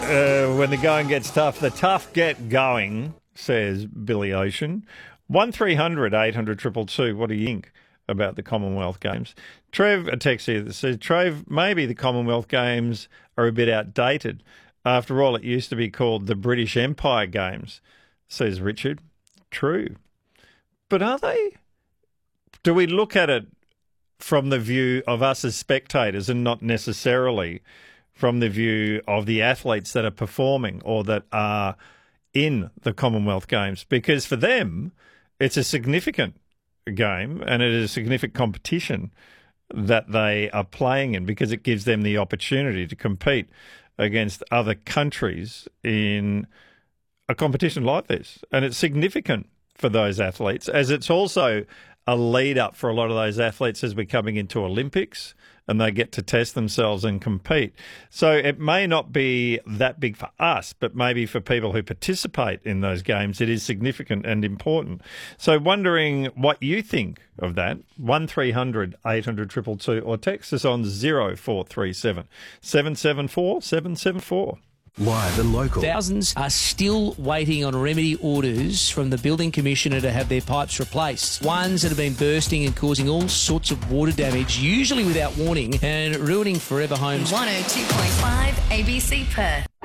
when the going gets tough, the tough get going, says Billy Ocean. 1300 800 222. What do you think about the Commonwealth Games? Trev, a text here that says, Trev, maybe the Commonwealth Games are a bit outdated. After all, it used to be called the British Empire Games, says Richard. True. But are they? Do we look at it from the view of us as spectators and not necessarily from the view of the athletes that are performing or that are in the Commonwealth Games? Because for them, it's a significant game and it is a significant competition that they are playing in because it gives them the opportunity to compete against other countries in a competition like this. And it's significant for those athletes, as it's also a lead up for a lot of those athletes as we're coming into Olympics and they get to test themselves and compete. So it may not be that big for us, but maybe for people who participate in those games, it is significant and important. So wondering what you think of that, 1300 800 222, or text us on 0437 774 774. Live and local. Thousands are still waiting on remedy orders from the Building Commissioner to have their pipes replaced. Ones that have been bursting and causing all sorts of water damage, usually without warning, and ruining forever homes. 102.5 ABC Perth.